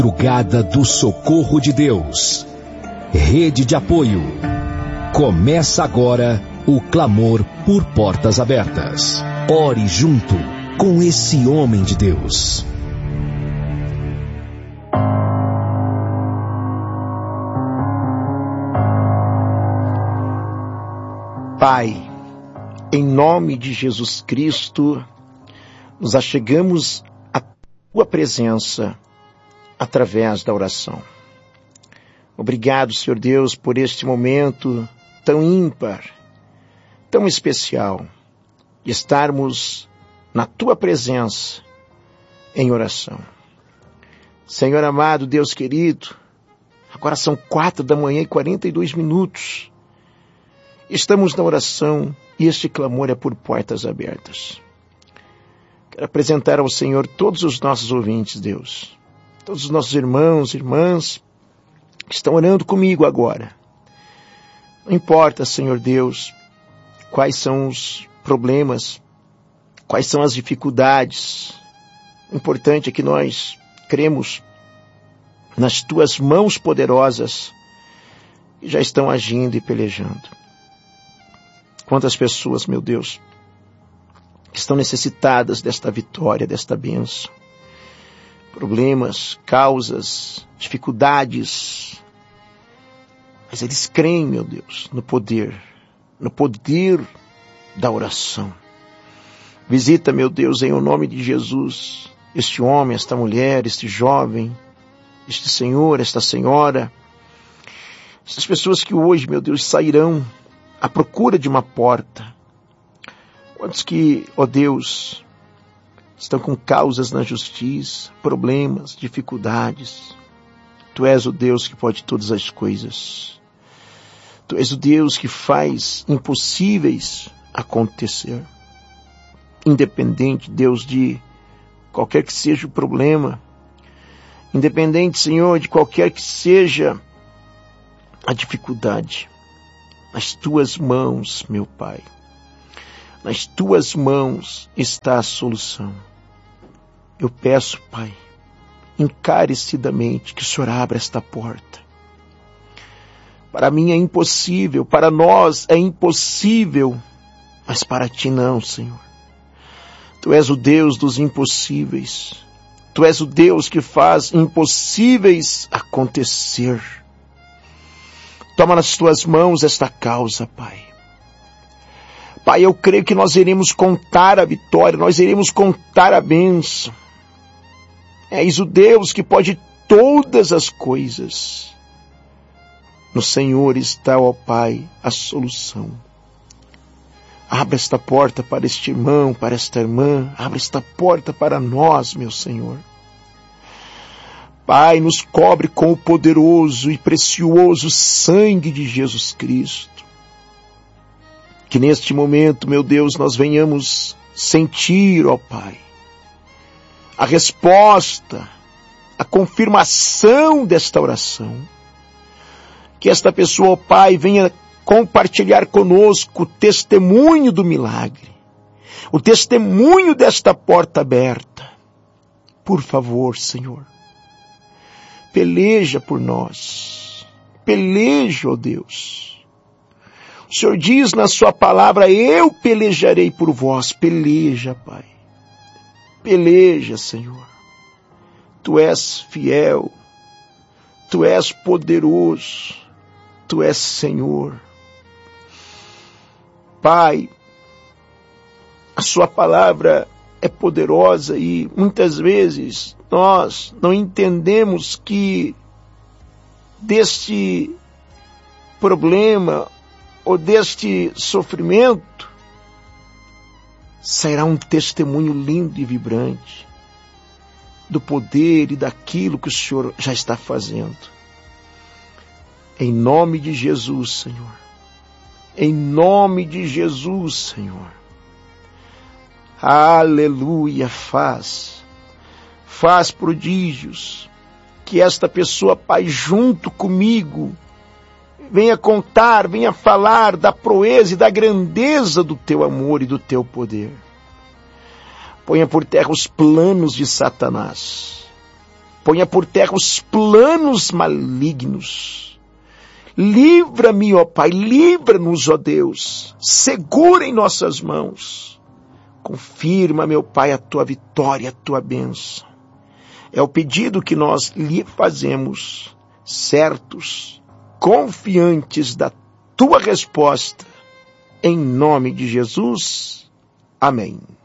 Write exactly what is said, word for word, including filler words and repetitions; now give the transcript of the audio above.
Madrugada do Socorro de Deus. Rede de apoio. Começa agora o clamor por portas abertas. Ore junto com esse homem de Deus. Pai, em nome de Jesus Cristo, nos achegamos à Tua presença através da oração. Obrigado, Senhor Deus, por este momento tão ímpar, tão especial, de estarmos na Tua presença em oração. Senhor amado, Deus querido, agora são quatro da manhã e quarenta e dois minutos. Estamos na oração e este clamor é por portas abertas. Quero apresentar ao Senhor todos os nossos ouvintes, Deus. Todos os nossos irmãos e irmãs que estão orando comigo agora. Não importa, Senhor Deus, quais são os problemas, quais são as dificuldades. O importante é que nós cremos nas Tuas mãos poderosas que já estão agindo e pelejando. Quantas pessoas, meu Deus, estão necessitadas desta vitória, desta bênção. Problemas, causas, dificuldades. Mas eles creem, meu Deus, no poder, no poder da oração. Visita, meu Deus, em o nome de Jesus, este homem, esta mulher, este jovem, este senhor, esta senhora. Essas pessoas que hoje, meu Deus, sairão à procura de uma porta. Quantos que, ó Deus, estão com causas na justiça, problemas, dificuldades. Tu és o Deus que pode todas as coisas. Tu és o Deus que faz impossíveis acontecer. Independente, Deus, de qualquer que seja o problema. Independente, Senhor, de qualquer que seja a dificuldade. Nas Tuas mãos, meu Pai, nas Tuas mãos está a solução. Eu peço, Pai, encarecidamente que o Senhor abra esta porta. Para mim é impossível, para nós é impossível, mas para Ti não, Senhor. Tu és o Deus dos impossíveis. Tu és o Deus que faz impossíveis acontecer. Toma nas Tuas mãos esta causa, Pai. Pai, eu creio que nós iremos contar a vitória, nós iremos contar a bênção. És o Deus que pode todas as coisas. No Senhor está, ó Pai, a solução. Abra esta porta para este irmão, para esta irmã. Abra esta porta para nós, meu Senhor. Pai, nos cobre com o poderoso e precioso sangue de Jesus Cristo. Que neste momento, meu Deus, nós venhamos sentir, ó Pai, a resposta, a confirmação desta oração. Que esta pessoa, ó Pai, venha compartilhar conosco o testemunho do milagre, o testemunho desta porta aberta. Por favor, Senhor, peleja por nós. Peleja, ó Deus. O Senhor diz na Sua palavra, eu pelejarei por vós. Peleja, Pai. Peleja, Senhor. Tu és fiel. Tu és poderoso. Tu és Senhor. Pai, a Sua palavra é poderosa e muitas vezes nós não entendemos que deste problema ou deste sofrimento sairá um testemunho lindo e vibrante do poder e daquilo que o Senhor já está fazendo. Em nome de Jesus, Senhor. Em nome de Jesus, Senhor. Aleluia, faz. Faz prodígios. Que esta pessoa, Pai, junto comigo, venha contar, venha falar da proeza e da grandeza do Teu amor e do Teu poder. Ponha por terra os planos de Satanás. Ponha por terra os planos malignos. Livra-me, ó Pai, livra-nos, ó Deus. Segura em nossas mãos. Confirma, meu Pai, a tua vitória, a tua bênção. É o pedido que nós lhe fazemos, certos, confiantes da tua resposta. Em nome de Jesus. Amém.